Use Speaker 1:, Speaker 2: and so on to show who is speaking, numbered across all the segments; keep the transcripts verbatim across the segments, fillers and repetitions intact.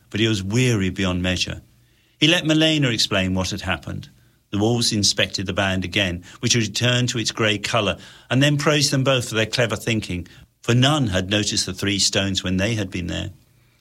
Speaker 1: but he was weary beyond measure. He let Milena explain what had happened. The wolves inspected the band again, which had returned to its grey colour, and then praised them both for their clever thinking, for none had noticed the three stones when they had been there.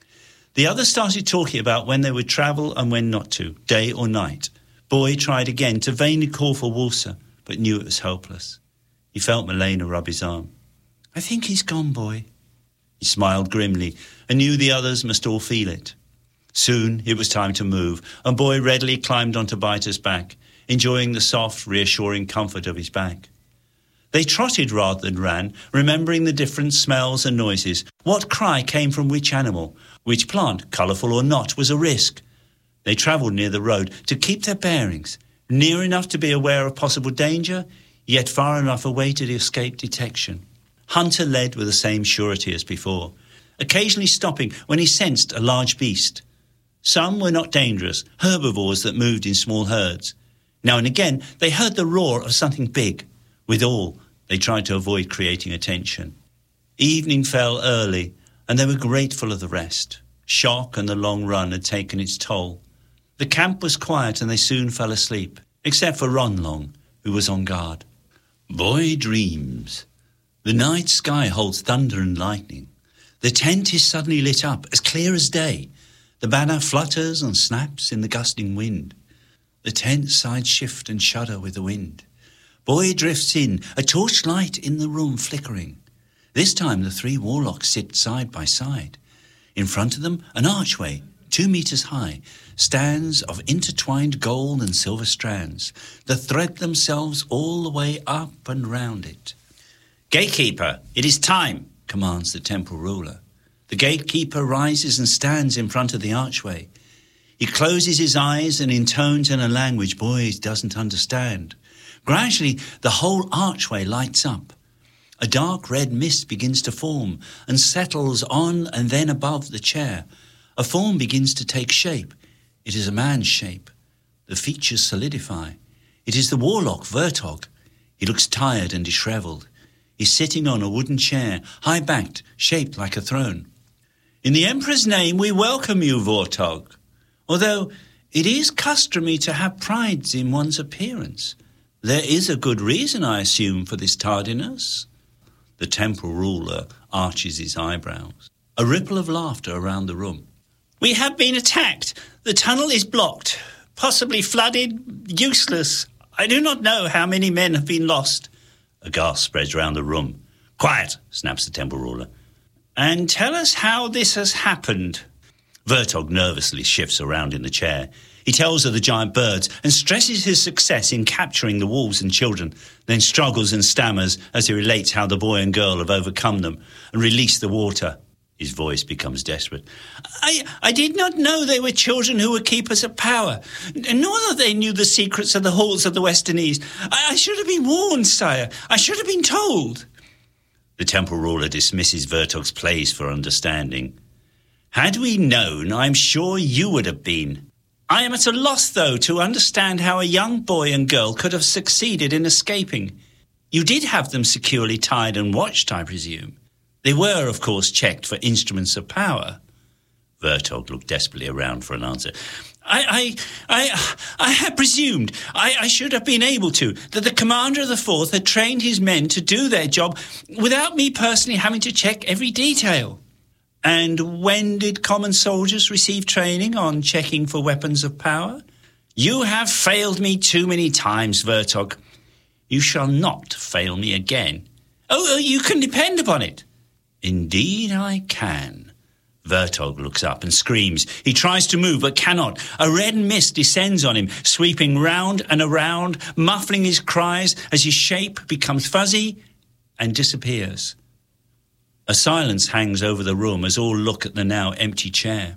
Speaker 1: The others started talking about when they would travel and when not to, day or night. Boy tried again to vainly call for Wulsa, but knew it was hopeless. He felt Milena rub his arm. "I think he's gone, Boy." He smiled grimly and knew the others must all feel it. Soon it was time to move, and Boy readily climbed onto Biter's back, enjoying the soft, reassuring comfort of his back. They trotted rather than ran, remembering the different smells and noises, what cry came from which animal, which plant, colourful or not, was a risk. They travelled near the road to keep their bearings, near enough to be aware of possible danger, yet far enough away to escape detection. Hunter led with the same surety as before, occasionally stopping when he sensed a large beast. Some were not dangerous, herbivores that moved in small herds. Now and again they heard the roar of something big. Withal, they tried to avoid creating attention. Evening fell early, and they were grateful of the rest. Shock and the long run had taken its toll. The camp was quiet, and they soon fell asleep, except for Ronlong, who was on guard. Boy dreams. The night sky holds thunder and lightning. The tent is suddenly lit up, as clear as day. The banner flutters and snaps in the gusting wind. The tent sides shift and shudder with the wind. Boy drifts in, a torchlight in the room flickering. This time the three warlocks sit side by side. In front of them, an archway, two metres high, stands of intertwined gold and silver strands that thread themselves all the way up and round it. "Gatekeeper, it is time," commands the temple ruler. The gatekeeper rises and stands in front of the archway. He closes his eyes and intones in a language Boy doesn't understand. Gradually, the whole archway lights up. A dark red mist begins to form and settles on and then above the chair. A form begins to take shape. It is a man's shape. The features solidify. It is the warlock, Vertog. He looks tired and dishevelled. He's sitting on a wooden chair, high-backed, shaped like a throne. "In the Emperor's name, we welcome you, Vortog. Although it is customary to have prides in one's appearance. There is a good reason, I assume, for this tardiness." The temple ruler arches his eyebrows. A ripple of laughter around the room. "We have been attacked. The tunnel is blocked, possibly flooded, useless. I do not know how many men have been lost." A gasp spreads round the room. "Quiet," snaps the temple ruler. "And tell us how this has happened." Vertog nervously shifts around in the chair. He tells of the giant birds and stresses his success in capturing the wolves and children, then struggles and stammers as he relates how the boy and girl have overcome them and released the water. His voice becomes desperate. I, I did not know they were children who were keepers of power, nor that they knew the secrets of the halls of the Westernese. I, I should have been warned, sire. I should have been told." The temple ruler dismisses Vertog's plays for understanding. "Had we known, I am sure you would have been. I am at a loss, though, to understand how a young boy and girl could have succeeded in escaping. You did have them securely tied and watched, I presume. They were, of course, checked for instruments of power." Vertog looked desperately around for an answer. I, I, I, I had presumed, I, I should have been able to, that the commander of the Fourth had trained his men to do their job without me personally having to check every detail." "And when did common soldiers receive training on checking for weapons of power?" "You have failed me too many times, Vertog. You shall not fail me again." Oh, you can depend upon it." "Indeed I can." Vertog looks up and screams. He tries to move but cannot. A red mist descends on him, sweeping round and around, muffling his cries as his shape becomes fuzzy and disappears. A silence hangs over the room as all look at the now empty chair.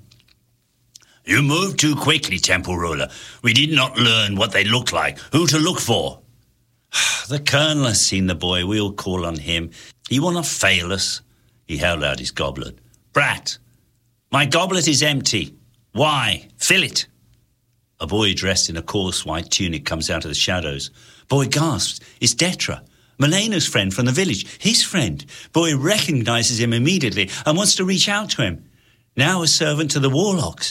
Speaker 1: "You moved too quickly, temple ruler. We did not learn what they look like, who to look for." "The colonel has seen the boy. We'll call on him. He will not fail us." He held out his goblet. "Brat, my goblet is empty. Why? Fill it." A boy dressed in a coarse white tunic comes out of the shadows. Boy gasps. It's Detra, Milena's friend from the village, his friend. Boy recognizes him immediately and wants to reach out to him. Now a servant to the warlocks.